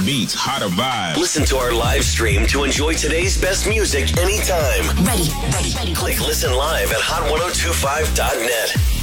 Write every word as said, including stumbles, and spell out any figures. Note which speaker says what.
Speaker 1: beats, hotter vibes.
Speaker 2: Listen to our live stream to enjoy today's best music anytime.
Speaker 3: Ready, ready, ready.
Speaker 2: Click listen live at hot ten twenty-five dot net.